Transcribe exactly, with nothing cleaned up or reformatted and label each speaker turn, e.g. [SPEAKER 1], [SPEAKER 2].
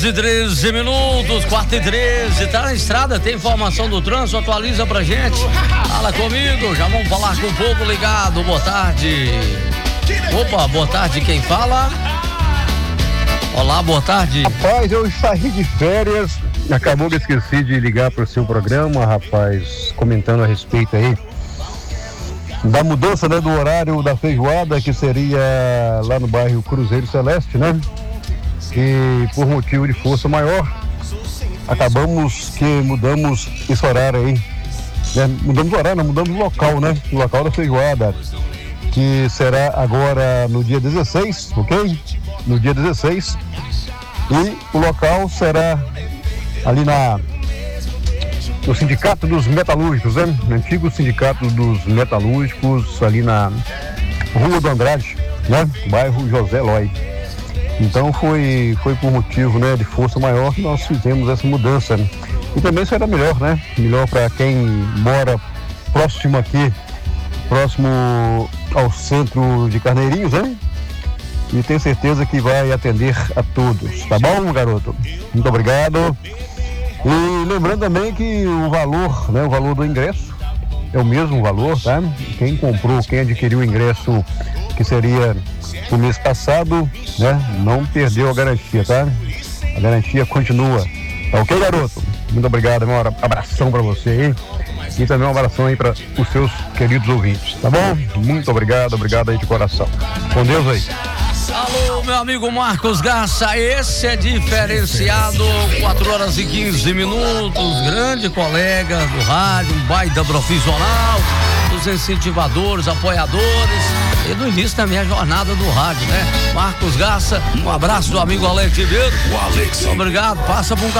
[SPEAKER 1] De treze minutos, quarta e treze, tá na estrada, tem informação do trânsito, atualiza pra gente. Fala comigo, já vamos falar com o povo ligado. Boa tarde. Opa, boa tarde, quem fala? Olá, boa tarde.
[SPEAKER 2] Rapaz, eu saí de férias, acabou que esqueci de ligar pro seu programa, rapaz, comentando a respeito aí da mudança, né, do horário da feijoada, que seria lá no bairro Cruzeiro Celeste, né? E por motivo de força maior, acabamos que mudamos esse horário aí, né? Mudamos o horário, não, mudamos o local, né? O local da feijoada, que será agora no dia dezesseis, ok? No dia dezesseis. E o local será ali na no Sindicato dos Metalúrgicos, né? No antigo Sindicato dos Metalúrgicos, ali na Rua do Andrade, né? Bairro José Eloy. Então foi, foi por motivo, né, de força maior que nós fizemos essa mudança, né? E também será melhor, né? Melhor para quem mora próximo aqui, próximo ao centro de Carneirinhos, né? E tenho certeza que vai atender a todos, tá bom, garoto? Muito obrigado. E lembrando também que o valor, né, o valor do ingresso é o mesmo valor, tá? Quem comprou, quem adquiriu o ingresso que seria o mês passado, né, não perdeu a garantia, tá? A garantia continua. Tá ok, garoto? Muito obrigado, um abração pra você aí. E também um abração aí para os seus queridos ouvintes, tá bom? Muito obrigado, obrigado aí de coração. Com Deus aí.
[SPEAKER 1] Alô, meu amigo Marcos Garça, esse é diferenciado, quatro horas e quinze minutos, grande colega do rádio, um baita profissional, dos incentivadores, apoiadores e do início da minha jornada do rádio, né? Marcos Garça, um abraço do amigo Alex Ribeiro. O Alex. Obrigado, passa para um